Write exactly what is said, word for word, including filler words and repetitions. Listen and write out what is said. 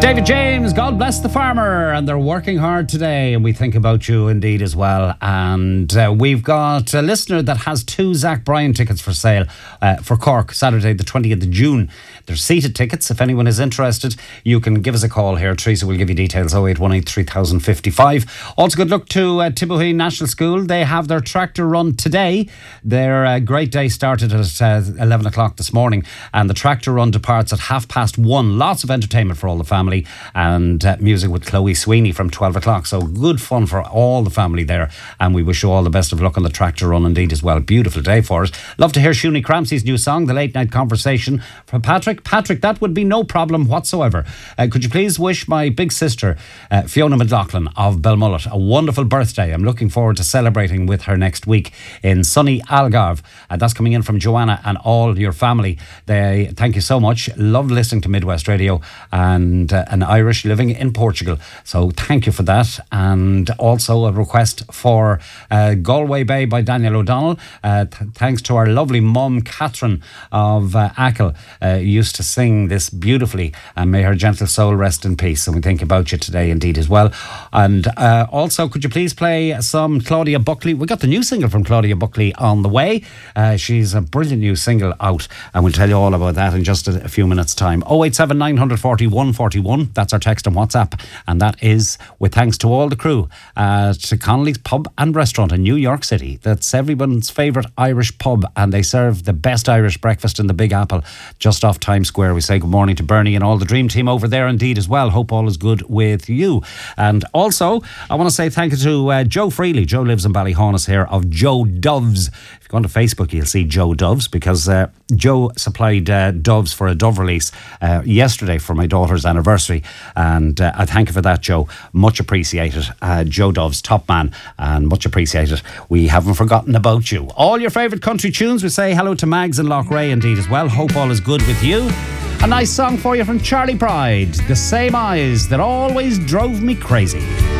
David James, God bless the farmer, and they're working hard today, and we think about you indeed as well. And uh, we've got a listener that has two Zach Bryan tickets for sale uh, for Cork, Saturday the twentieth of June. They're seated tickets. If anyone is interested, you can give us a call here. Teresa will give you details, oh eight one eight, three thousand fifty-five. Also, good luck to uh, Tibuhain National School. They have their tractor run today. Their uh, great day started at uh, eleven o'clock this morning, and the tractor run departs at half past one. Lots of entertainment for all the family. And uh, music with Chloe Sweeney from twelve o'clock. So good fun for all the family there. And we wish you all the best of luck on the tractor run indeed as well. Beautiful day for us. Love to hear Shuni Cramsey's new song, The Late Night Conversation, from Patrick. Patrick, that would be no problem whatsoever. Uh, could you please wish my big sister, uh, Fiona McLaughlin of Belmullet, a wonderful birthday. I'm looking forward to celebrating with her next week in sunny Algarve. Uh, that's coming in from Joanna and all your family. They thank you so much. Love listening to Midwest Radio, and uh, an Irish living in Portugal. So thank you for that. And also a request for uh, Galway Bay by Daniel O'Donnell. Uh, th- thanks to our lovely mum, Catherine of uh, Achill, uh, used to sing this beautifully. And may her gentle soul rest in peace. And we think about you today indeed as well. And uh, also, could you please play some Claudia Buckley? We got the new single from Claudia Buckley on the way. Uh, she's a brilliant new single out, and we'll tell you all about that in just a, a few minutes' time. oh eight seven, nine four one, one four one. That's our text on WhatsApp, and that is with thanks to all the crew at Connolly's Pub and Restaurant in New York City. That's everyone's favourite Irish pub, and they serve the best Irish breakfast in the Big Apple just off Times Square. We say good morning to Bernie and all the dream team over there indeed as well. Hope all is good with you. And also I want to say thank you to uh, Joe Freely. Joe lives in Ballyhaunis here, of Joe Doves. If you go onto Facebook, you'll see Joe Doves, because uh, Joe supplied uh, doves for a dove release uh, yesterday for my daughter's anniversary, and uh, I thank you for that, Joe. Much appreciated. uh, Joe Doves, top man, and much appreciated. We haven't forgotten about you. All your favourite country tunes. We say hello to Mags and Lochray indeed as well. Hope all is good with you. A nice song for you from Charlie Pride, The Same Eyes That Always Drove Me Crazy.